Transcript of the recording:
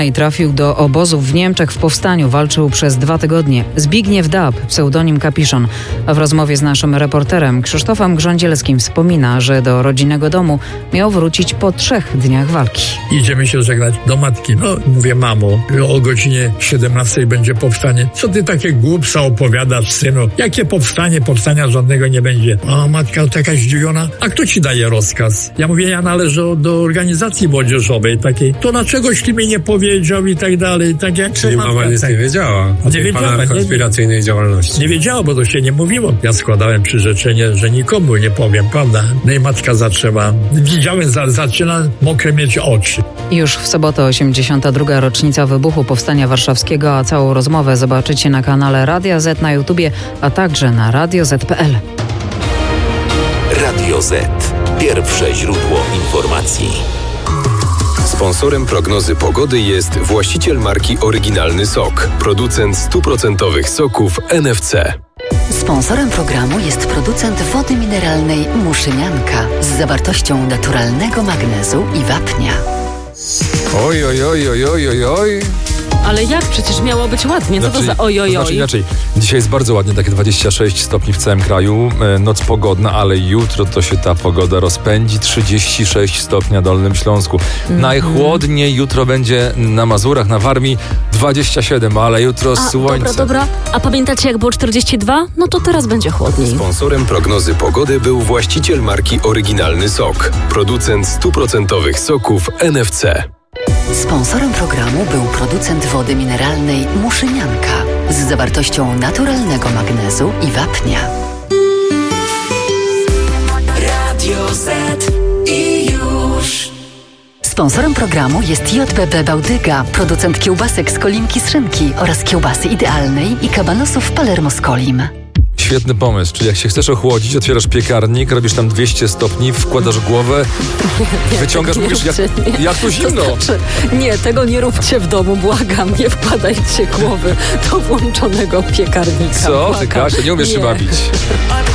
i trafił do obozów w Niemczech w powstaniu. Walczył przez 2 tygodnie. Zbigniew Dab, pseudonim Kapiszon. A w rozmowie z naszym reporterem Krzysztofem Grządzielskim wspomina, że do rodzinnego domu miał wrócić po 3 dniach walki. Idziemy się żegnać do matki. No, mówię, mamo, o godzinie 17 będzie powstanie. Co ty takie głupstwa opowiadasz, synu? Jakie powstanie? Powstania żadnego nie będzie. A matka taka zdziwiona. A kto ci daje rozkaz? Ja mówię, ja należę do organizacji młodzieżowej takiej. To dlaczegoś mi nie powiedział i tak dalej. Tak jak czyli mama nic nie wiedziała o tej pana konspiracyjnej działalności. Nie wiedziała, bo to się nie mówiło. Ja składałem przyrzeczenie, że nikomu nie powiem, prawda? No i matka zaczęła. Widziałem, zaczyna mokre mieć oczy. Już w sobotę 82. rocznica wybuchu Powstania Warszawskiego, a całą rozmowę zobaczycie na kanale Radia Z na YouTubie, a także na radioz.pl. Radio Z. Pierwsze źródło informacji. Sponsorem prognozy pogody jest właściciel marki Oryginalny Sok, producent 100% soków NFC. Sponsorem programu jest producent wody mineralnej Muszynianka z zawartością naturalnego magnezu i wapnia. Oj. Ale jak? Przecież miało być ładnie. Co to za ojojoj? Znaczy inaczej. Dzisiaj jest bardzo ładnie, takie 26 stopni w całym kraju. Noc pogodna, ale jutro to się ta pogoda rozpędzi. 36 stopni na Dolnym Śląsku. Najchłodniej jutro będzie na Mazurach, na Warmii 27, ale jutro słońce. Dobra. A pamiętacie, jak było 42? No to teraz będzie chłodniej. Sponsorem prognozy pogody był właściciel marki Oryginalny Sok, producent 100% soków NFC. Sponsorem programu był producent wody mineralnej Muszynianka z zawartością naturalnego magnezu i wapnia. Radio Z i już. Sponsorem programu jest JBB Bałtyga, producent kiełbasek z Kolimki z szynki oraz kiełbasy idealnej i kabanosów Palermo z Kolim. Świetny pomysł, czyli jak się chcesz ochłodzić, otwierasz piekarnik, robisz tam 200 stopni, wkładasz głowę, wyciągasz, mówisz, jak tu zimno. To znaczy, nie, tego nie róbcie w domu, błagam, nie wkładajcie głowy do włączonego piekarnika. Co? Ty, Kasia, nie umiesz się bawić.